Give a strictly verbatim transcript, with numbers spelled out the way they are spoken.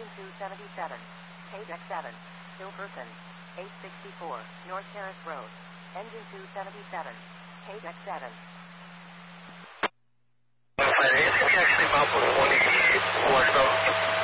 Engine two seventy-seven. K X seven. Still person. eight sixty-four, North Terrace Road. Engine two seventy-seven. K X seven. Actually, map one eighty-one.